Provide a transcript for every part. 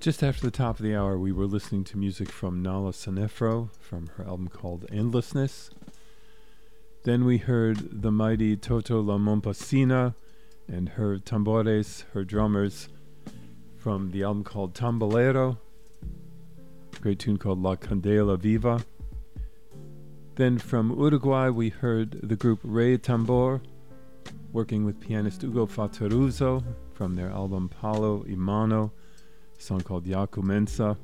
Just after the top of the hour, we were listening to music from Nala Sanefro from her album called Endlessness. Then we heard the mighty Toto La Mompasina and her tambores, her drummers, from the album called Tambolero, a great tune called La Candela Viva. Then from Uruguay, we heard the group Rey Tambor, working with pianist Ugo Fattoruso from their album Palo y Mano, a song called Yacumensa.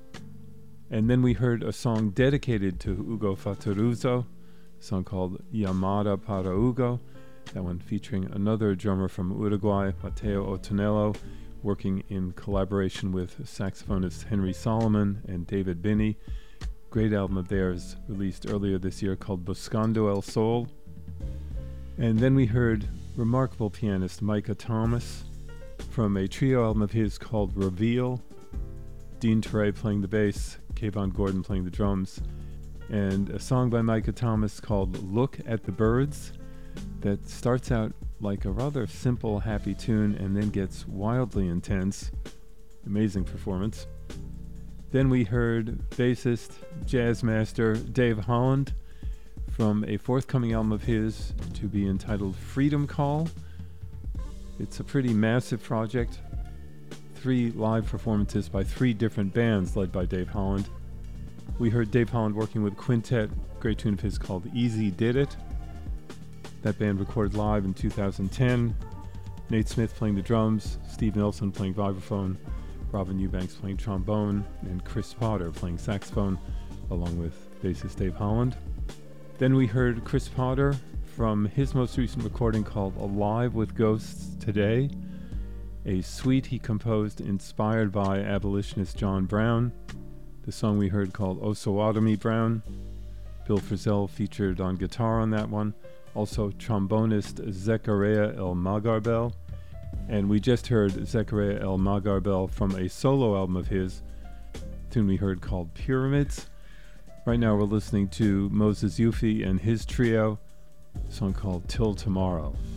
And then we heard a song dedicated to Ugo Fattoruso, a song called Llamada para Ugo, that one featuring another drummer from Uruguay, Mateo Otonello, working in collaboration with saxophonist Henry Solomon and David Binney. Great album of theirs released earlier this year called Buscando el Sol. And then we heard remarkable pianist Micah Thomas from a trio album of his called Reveal. Dean Teray playing the bass, Kayvon Gordon playing the drums, and a song by Micah Thomas called Look at the Birds that starts out like a rather simple, happy tune and then gets wildly intense. Amazing performance. Then we heard bassist, jazz master Dave Holland from a forthcoming album of his to be entitled Freedom Call. It's a pretty massive project. 3 live performances by 3 different bands led by Dave Holland. We heard Dave Holland working with Quintet, a great tune of his called Easy Did It. That band recorded live in 2010. Nate Smith playing the drums, Steve Nelson playing vibraphone, Robin Eubanks playing trombone, and Chris Potter playing saxophone, along with bassist Dave Holland. Then we heard Chris Potter from his most recent recording called Alive with Ghosts Today, a suite he composed inspired by abolitionist John Brown. The song we heard called Osawatomie Brown. Bill Frisell featured on guitar on that one. Also trombonist Zechariah El Magarbel. And we just heard Zechariah El Magarbel from a solo album of his, a tune we heard called Pyramids. Right now we're listening to Moses Yufi and his trio, a song called Till Tomorrow.